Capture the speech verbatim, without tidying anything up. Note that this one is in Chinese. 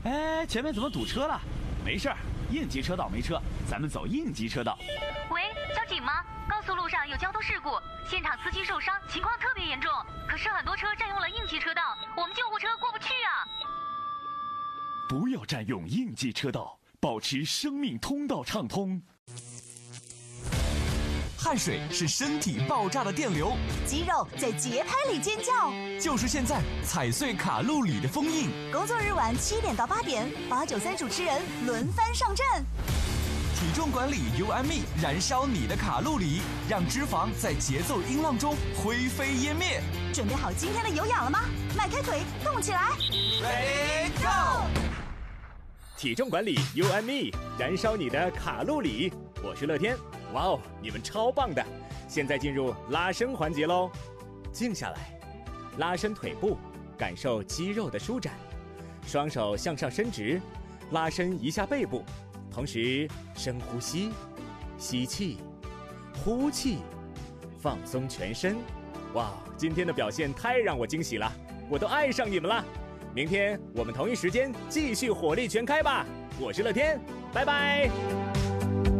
哎，前面怎么堵车了？没事儿，应急车道没车，咱们走应急车道。 喂，交警吗？高速路上有交通事故，现场司机受伤，情况特别严重。可是很多车占用了应急车道，我们救护车过不去啊！ 不要占用应急车道，保持生命通道畅通。 汗水是身体爆炸的电流， 肌肉在节拍里尖叫。 就是现在踩碎卡路里的封印。 工作日晚七点到八点，八九三主持人轮番上阵。 体重管理 U M E 燃烧你的卡路里，让脂肪在节奏音浪中灰飞烟灭。 准备好今天的有氧了吗？迈开腿，动起来 ，Ready Go！ 体重管理 U M E 燃烧你的卡路里。我是乐天，哇哦，你们超棒的！现在进入拉伸环节喽，静下来，拉伸腿部，感受肌肉的舒展，双手向上伸直，拉伸一下背部，同时深呼吸，吸气，呼气，放松全身。哇，今天的表现太让我惊喜了，我都爱上你们了。明天我们同一时间继续火力全开吧！我是乐天，拜拜。